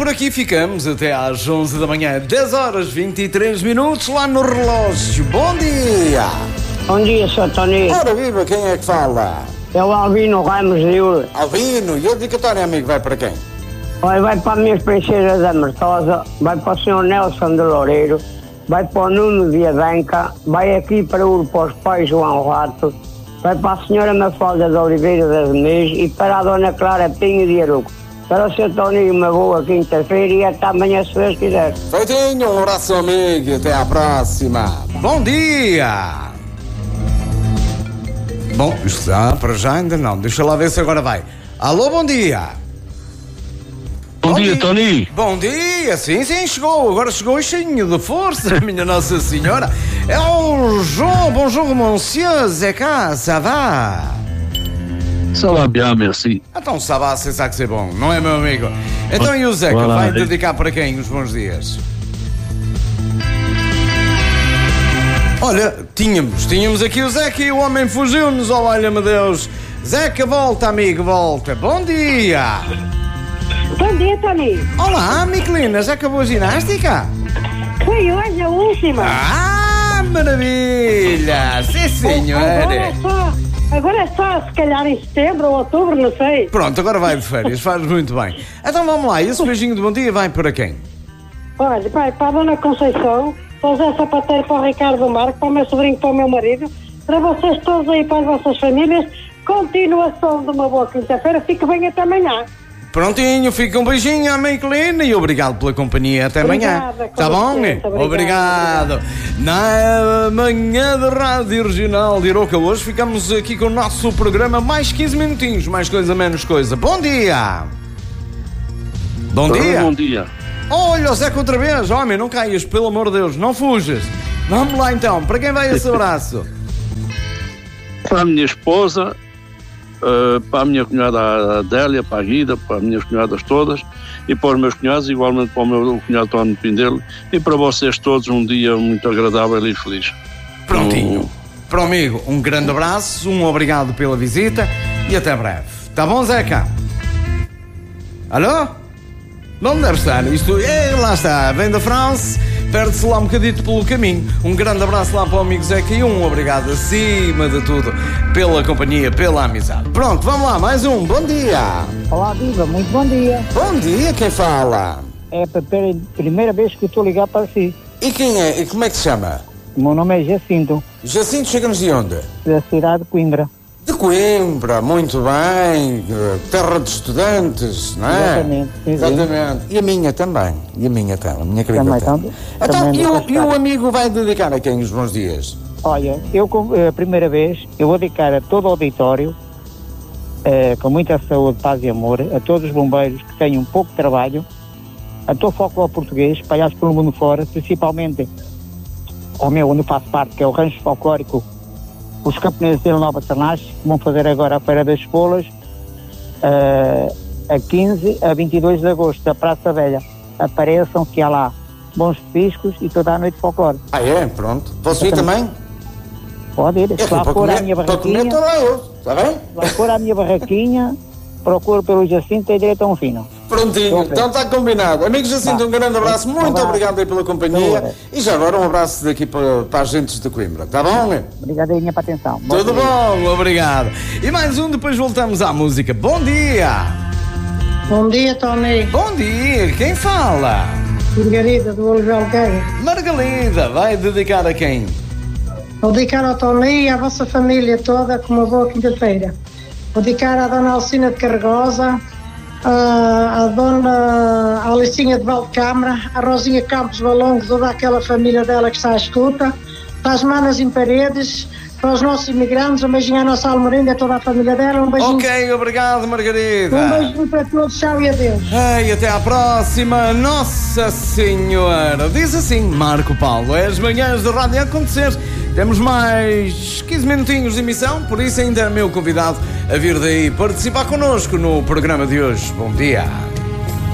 por aqui ficamos até às 11 da manhã, 10 horas 23 minutos lá no relógio. Bom dia! Bom dia, Sr. Tony. Ora viva, quem é que fala? É o Albino Ramos de Ur. Albino, e a dedicatória, amigo, vai para quem? Vai para a minha princesa da Martosa, vai para o Sr. Nelson de Loureiro, vai para o Nuno de Adanca, vai aqui para o para os pais João Rato, vai para a Sra. Mafalda de Oliveira das Menezes e para a Dona Clara Pinho de Aruco. Para o Sr. Tony, uma boa quinta-feira e até amanhã, se Deus quiser. Feitinho, um abraço, amigo, e até à próxima. Bom dia! Bom, está para já ainda não. Deixa lá ver se agora vai. Alô, bom dia. Bom dia, Tony. Bom dia, sim, chegou. Agora chegou cheinho de força, minha Nossa Senhora. É o João. Bonjour, monsieur. Zeca, ça va? Ça va bien, merci. Então, ça va, c'est ça que c'est bom, não é, meu amigo? Então, e o Zeca, Olá, vai dedicar para quem os bons dias? Olha, tínhamos aqui o Zeca e o homem fugiu-nos, oh, olha-me Deus. Zeca, volta, amigo, volta. Bom dia. Bom dia, Tony. Olá, Miquelina, já acabou a ginástica? Foi hoje a última. Ah, maravilha. Sim, senhora. Agora é só, se calhar em setembro ou outubro, não sei. Pronto, agora vai de férias, faz muito bem. Então vamos lá, e esse beijinho de bom dia vai para quem? Olha, vai para a Dona Conceição, para o Zé Sapateiro, para o Ricardo Marco, para o meu sobrinho, para o meu marido, para vocês todos aí, para as vossas famílias. Continuação de uma boa quinta-feira. Fique bem até amanhã. Prontinho, fica um beijinho à Miquelina e obrigado pela companhia. Até amanhã. Tá bom? Obrigado. Na manhã da Rádio Regional de Iroca, hoje ficamos aqui com o nosso programa mais 15 minutinhos, mais coisa, menos coisa. Bom dia! Bom dia! Bom dia. Olha, Zeca, outra vez. Homem, não caias, pelo amor de Deus, não fujas. Vamos lá então, para quem vai esse abraço? Para a minha esposa, para a minha cunhada Adélia, para a Guida, para as minhas cunhadas todas e para os meus cunhados, igualmente para o meu cunhado António Pindelo e para vocês todos um dia muito agradável e feliz. Prontinho. Para o amigo, um grande abraço, um obrigado pela visita e até breve. Tá bom, Zeca? Alô? Não deve estar isto. Lá está, vem da France, perde-se lá um bocadito pelo caminho. Um grande abraço lá para o amigo Zeca e um obrigado acima de tudo pela companhia, pela amizade. Pronto, vamos lá, mais um. Bom dia. Olá, Viva, muito bom dia. Bom dia, quem fala? É a primeira vez que estou a ligar para si. E quem é? E como é que se chama? O meu nome é Jacinto, Jacinto, chegamos de onde? da cidade de Coimbra. De Coimbra, muito bem, terra de estudantes, não é? Exatamente, sim. Exatamente. E a minha também, a minha querida. Também, Então, e o amigo vai dedicar a quem os bons dias? Olha, eu a primeira vez, eu vou dedicar a todo o auditório, com muita saúde, paz e amor, a todos os bombeiros que tenham pouco trabalho, a todo o folclore português, espalhados pelo mundo fora, principalmente ao meu, onde eu faço parte, que é o Rancho Folclórico, os camponeses de Nova Sarnaz, que vão fazer agora a Feira das Espolas, a 15 a 22 de agosto, da Praça Velha. Apareçam, que há lá bons petiscos e toda a noite folclore. Ah, é? Pronto. Posso ir também? Pode ir. Lá pôr a minha barraquinha. Para comer, lá eu, está bem? Lá pôr a minha barraquinha, procuro pelo Jacinto e direito a um fino. Prontinho, então está combinado. Amigo Jacinto, um grande abraço, muito obrigado aí pela companhia. E já agora um abraço daqui para as gentes de Coimbra, está bom? Obrigadinha para a atenção. Tudo bom, obrigado. E mais um, depois voltamos à música. Bom dia! Bom dia, Tony. Bom dia, quem fala? Margarida do Oliveira Guerra. Margarida, vai dedicar a quem? Vou dedicar ao Tony e à vossa família toda com uma boa quinta-feira. Vou dedicar à Dona Alcina de Carregosa, à Dona Alicinha de Valdecâmara, à Rosinha Campos Balongo, toda aquela família dela que está à escuta, para as Manas em Paredes, para os nossos imigrantes, um beijinho à nossa Almorinda, toda a família dela, um beijinho. Ok, obrigado, Margarida. Um beijinho para todos, tchau e adeus. Ei, até à próxima, Nossa Senhora. Diz assim, Marco Paulo, é as manhãs da rádio a acontecer. Temos mais 15 minutinhos de emissão, por isso ainda é meu convidado a vir daí participar connosco no programa de hoje. Bom dia.